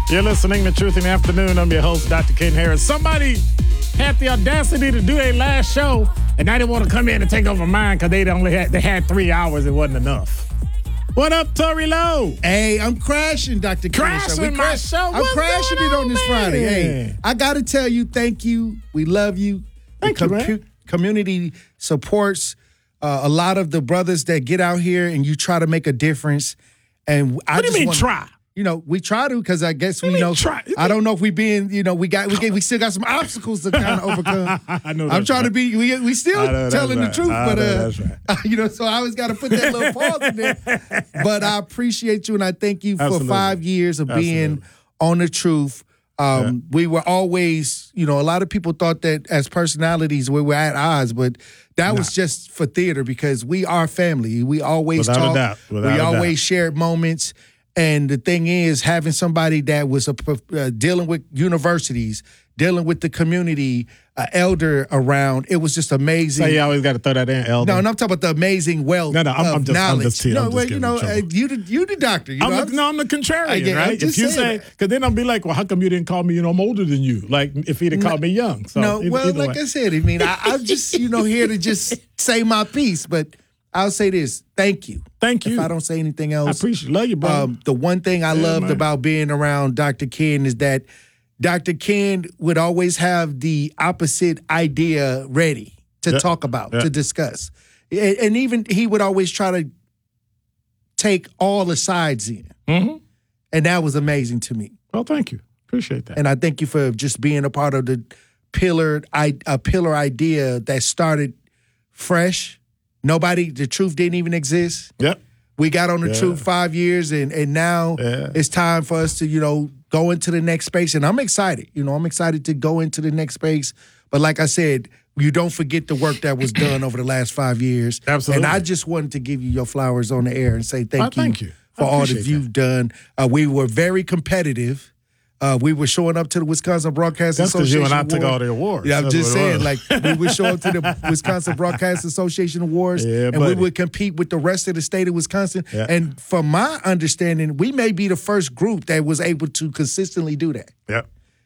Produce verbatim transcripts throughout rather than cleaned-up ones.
You're listening to Truth in the Afternoon. I'm your host, Doctor Ken Harris. Somebody had the audacity to do their last show, and I didn't want to come in and take over mine because they only had they had three hours. It wasn't enough. What up, Tori Lowe? Hey, I'm crashing, Doctor Ken. Crashing my show. I'm What's crashing going it on, on this man? Friday. Hey, I got to tell you, thank you. We love you. Thank the you, man. Community supports uh, a lot of the brothers that get out here and you try to make a difference. And I What do you just mean wanna, try? You know, we try to because I guess What do we you know. mean try? I don't know if we being, you know, we got we get, we still got some obstacles to kind of overcome. I know. I'm trying right. to be. We we still know telling that's the right. truth, I but know uh, that's right. you know, so I always got to put that little pause in there. But I appreciate you and I thank you for Absolutely. five years of being Absolutely. on the truth. Um, Yeah. We were always, you know, a lot of people thought that as personalities we were at odds, but that was just for theater because we are family. We always Without a talk. doubt. Without we a always doubt. shared moments. And the thing is, having somebody that was a, uh, dealing with universities, dealing with the community, uh, elder around, it was just amazing. So you always got to throw that in, elder. No, and I'm talking about the amazing wealth No, no, I'm- of I'm just- I'm knowledge. just teasing. I'm no, just well, you giving know, you trouble. uh, you the you the doctor. You I'm know, the, no, I'm the contrarian, I get- I'm right? If just you saying say, because then I'll be like, well, how come you didn't call me, you know, I'm older than you? Like, if he'd have called me young. So no, either- well, either like way. I said, I mean, I, I'm just you know here to just say my piece, but I'll say this: thank you. Thank you. If I don't say anything I else, appreciate love you, bro. Um, the one thing I Yeah, loved man. about being around Doctor Ken is that Doctor Ken would always have the opposite idea ready to Yeah. talk about, Yeah. to discuss. And, and even he would always try to take all the sides in. mm-hmm. And that was amazing to me. Well, thank you. Appreciate that. And I thank you for just being a part of the pillar, I, a pillar idea that started fresh. Nobody, the truth didn't even exist. Yep. We got on the Yeah. truth five years, and and now Yeah. it's time for us to, you know, go into the next space. And I'm excited. You know, I'm excited to go into the next space. But like I said, you don't forget the work that was done over the last five years. Absolutely. And I just wanted to give you your flowers on the air and say thank Oh, you, thank you. I for all that appreciate you've done. Uh, we were very competitive. Uh, we were showing up to the Wisconsin Broadcasting That's because Association you and I took Award. all the awards. Yeah, I'm That's just what it saying, was. like, we would show up to the Wisconsin Broadcasting Association Awards, Yeah, and buddy. we would compete with the rest of the state of Wisconsin. Yeah. And from my understanding, we may be the first group that was able to consistently do that. Yep.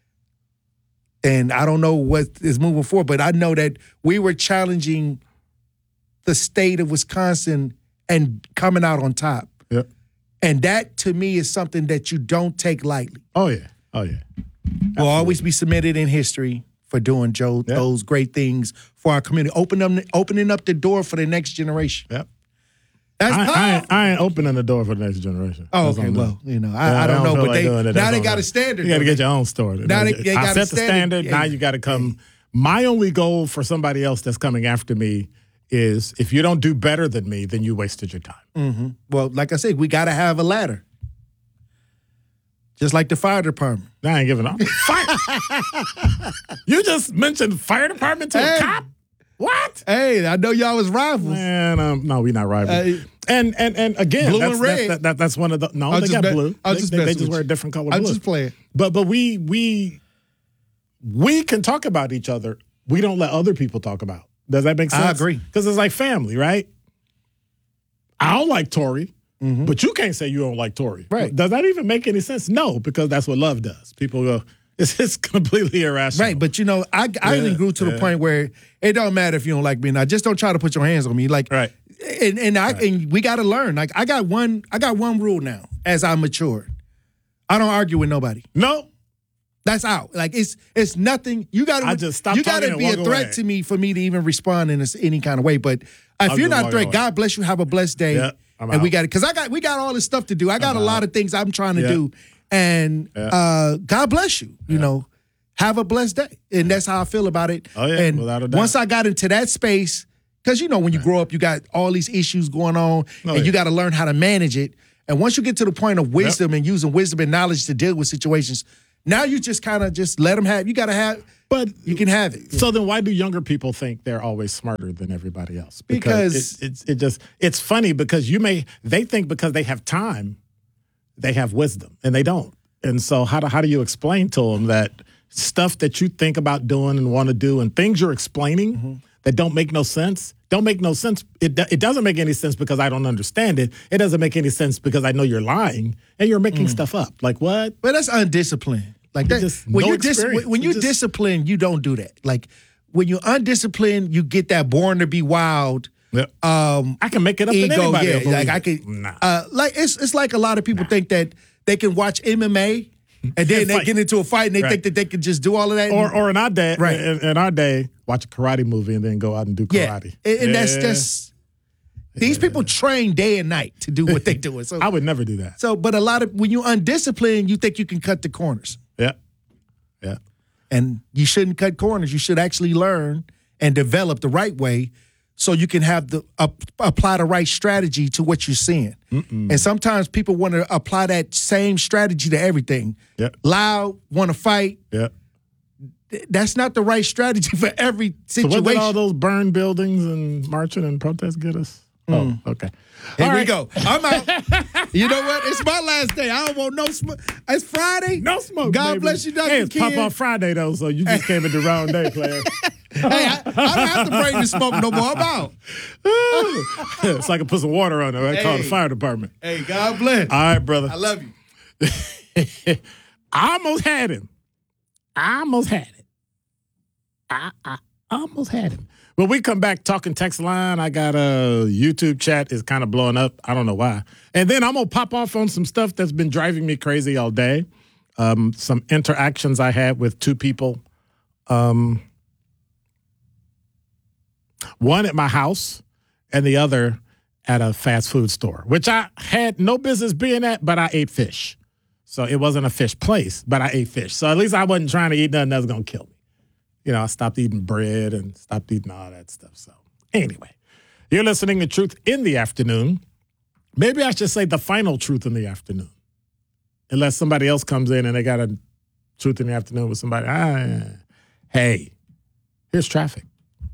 And I don't know what is moving forward, but I know that we were challenging the state of Wisconsin and coming out on top. Yep. And that, to me, is something that you don't take lightly. Oh, yeah. Oh, yeah. Will always be submitted in history for doing Joe Yeah. those great things for our community, open them, opening up the door for the next generation. Yep. That's I, I, powerful. ain't, I ain't opening the door for the next generation. Oh, That's okay. on them. Well, you know, I, Yeah, I don't know, feel but like they doing it. now That's they on got them. a standard. You got to though. get your own story. Now they- they I got a set the standard. standard. Now Yeah. you got to come. My only goal for somebody else that's coming after me is if you don't do better than me, then you wasted your time. Mm-hmm. Well, like I said, we got to have a ladder, just like the fire department. I ain't giving up. Fire. You just mentioned fire department to Hey. a cop? What? Hey, I know y'all was rivals. Man, um, no, we're not rivals. Uh, and and and again, Blue that's, and that's, red. that, that, that's one of the. No, I'll they just got bet- blue. I'll they just they, mess they with just wear a you. different color I'm blue. just playing. But but we we we can talk about each other. We don't let other people talk about. Does that make sense? I agree. Because it's like family, right? I don't like Tory, Mm-hmm. but you can't say you don't like Tory. Right. Does that even make any sense? No, because that's what love does. People go, it's, it's completely irrational. Right, but you know, I I Yeah, even grew to the yeah. point where it don't matter if you don't like me. Now, just don't try to put your hands on me. Like, Right. And and I and we got to learn. Like, I got one. I got one rule now. As I mature, I don't argue with nobody. No. That's out. Like, it's it's nothing. You got to. I just stop You got talking to and be a walk threat away. to me for me to even respond in this, any kind of way. But if I'll you're just not a walk threat, away. God bless you. Have a blessed day. Yeah, I'm and we out. got it because I got we got all this stuff to do. I got I'm a lot out. of things I'm trying to Yeah. do, and Yeah. uh, God bless you. You know. Have a blessed day. And that's how I feel about it. Oh, yeah, and without a doubt. once I got into that space, because, you know, when you grow up, you got all these issues going on, Oh, and yeah. you got to learn how to manage it. And once you get to the point of wisdom and using wisdom and knowledge to deal with situations, now you just kind of just let them have, you got to have, But you can have it. So then why do younger people think they're always smarter than everybody else? Because- it, it's it just it's funny because you may they think because they have time, they have wisdom, and they don't. And so how do how do you explain to them that stuff that you think about doing and want to do and things you're explaining, Mm-hmm. that don't make no sense. Don't make no sense. It it doesn't make any sense because I don't understand it. It doesn't make any sense because I know you're lying and you're making mm. stuff up. Like what? But that's undisciplined. Like that. Just When no you're dis- experience. when you're Just- disciplined, you don't do that. Like when you're undisciplined, you get that born to be wild. Yeah. Um, I can make it up ego. to anybody. Yeah, I'll believe like I it. can. Nah. Uh, like it's it's like a lot of people Nah. think that they can watch M M A and then they Fight. get into a fight and they Right. think that they can just do all of that. Or and- or in our day, Right. in, in our day, watch a karate movie and then go out and do yeah, karate. and, and that's Yeah. just these people train day and night to do what they do. So I would never do that. so, but a lot of when you're undisciplined, you think you can cut the corners. Yeah. Yeah. And you shouldn't cut corners. You should actually learn and develop the right way so you can have the uh, apply the right strategy to what you're seeing. Mm-mm. And sometimes people want to apply that same strategy to everything. Yep. Loud, want to fight. Yeah. That's not the right strategy for every So situation. what did all those burned buildings and marching and protests get us? Mm. Oh, okay. Here All we right. go. I'm out. You know what? It's my last day. I don't want no smoke. It's Friday. No smoke. God baby. bless you, Doctor Hey, it's Ken. Pop Off Friday though, so you just came at the wrong day, player. Hey, I, I don't have to bring the smoke no more. I'm out. It's like I put some water on it. I call the Hey. fire department. Hey, God bless. All right, brother. I love you. I almost had him. I almost had it. I, I almost had him. When we come back talking text line, I got a YouTube chat is kind of blowing up. I don't know why. And then I'm going to pop off on some stuff that's been driving me crazy all day. Um, some interactions I had with two people. Um, one at my house and the other at a fast food store, which I had no business being at, but I ate fish. So it wasn't a fish place, but I ate fish. So at least I wasn't trying to eat nothing that was going to kill me. You know, I stopped eating bread and stopped eating all that stuff. So anyway, you're listening to Truth in the Afternoon. Maybe I should say the final Truth in the Afternoon. Unless somebody else comes in and they got a Truth in the Afternoon with somebody. Ah, hey, here's traffic.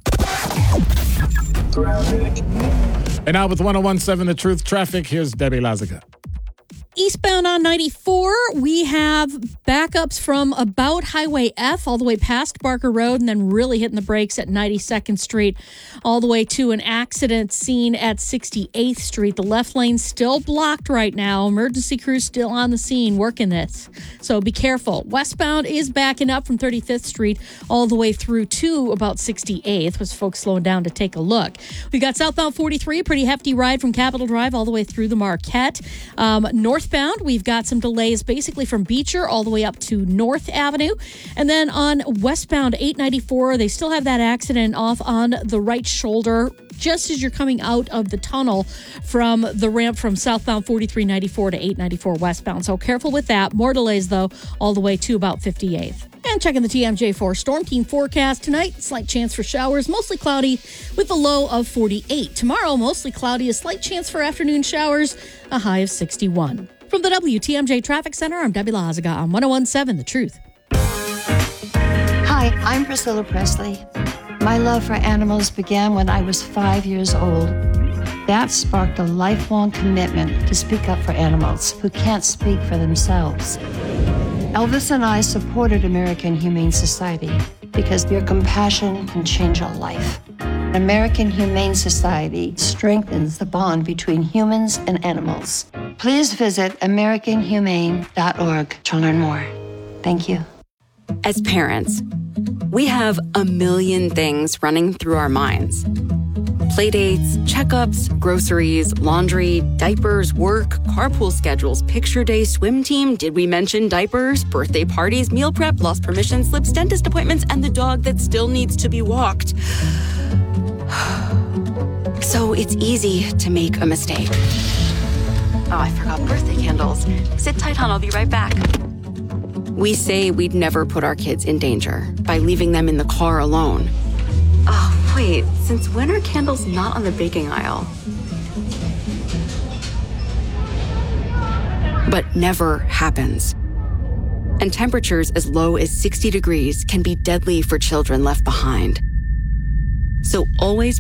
And now with one oh one point seven The Truth Traffic, here's Debbie Lazaga. Eastbound on ninety-four, we have backups from about Highway F all the way past Barker Road and then really hitting the brakes at ninety-second Street all the way to an accident scene at sixty-eighth Street. The left lane still blocked right now. Emergency crews still on the scene working this. So be careful. Westbound is backing up from thirty-fifth Street all the way through to about sixty-eighth, with folks slowing down to take a look. We got southbound forty-three, a pretty hefty ride from Capitol Drive all the way through the Marquette. Um, northbound, we've got some delays basically from Beecher all the way up to North Avenue. And then on westbound eight ninety-four, they still have that accident off on the right shoulder just as you're coming out of the tunnel from the ramp from southbound forty-three ninety-four to eight ninety-four westbound. So careful with that. More delays, though, all the way to about fifty-eighth. And checking the T M J four Storm Team forecast tonight, slight chance for showers, mostly cloudy with a low of forty-eight. Tomorrow, mostly cloudy, a slight chance for afternoon showers, a high of sixty-one. From the W T M J Traffic Center, I'm Debbie Lazaga on one oh one point seven The Truth. Hi, I'm Priscilla Presley. My love for animals began when I was five years old. That sparked a lifelong commitment to speak up for animals who can't speak for themselves. Elvis and I supported American Humane Society because your compassion can change a life. American Humane Society strengthens the bond between humans and animals. Please visit american humane dot org to learn more. Thank you. As parents, we have a million things running through our minds. Playdates, checkups, groceries, laundry, diapers, work, carpool schedules, picture day, swim team, did we mention diapers, birthday parties, meal prep, lost permission slips, dentist appointments, and the dog that still needs to be walked. So it's easy to make a mistake. Oh, I forgot birthday candles. Sit tight, hon, I'll be right back. We say we'd never put our kids in danger by leaving them in the car alone. Oh, wait, since when are candles not on the baking aisle? But never happens. And temperatures as low as sixty degrees can be deadly for children left behind. So always